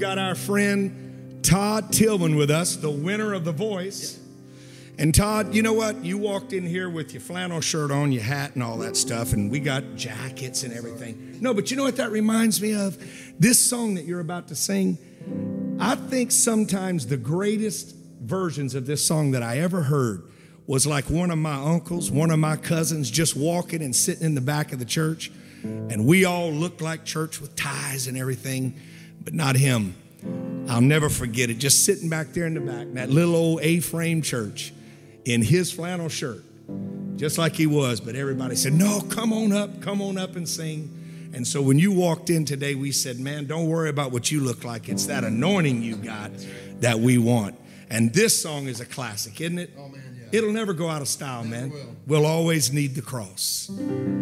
Got our friend Todd Tillman with us, the winner of The Voice. And Todd, you know what? You walked in here with your flannel shirt on, your hat and all that stuff, and we got jackets and everything. No, but you know what that reminds me of? This song that you're about to sing, I think sometimes the greatest versions of this song that I ever heard was like one of my uncles, one of my cousins just walking and sitting in the back of the church, and we all looked like church with ties and everything, but not him. I'll never forget it, just sitting back there in the back, in that little old A-frame church in his flannel shirt, just like he was, but everybody said, no, come on up and sing. And so when you walked in today, we said, man, don't worry about what you look like. It's that anointing you got that we want. And this song is a classic, isn't it? Oh, man, yeah. It'll never go out of style, man. Never will. We'll always need the cross.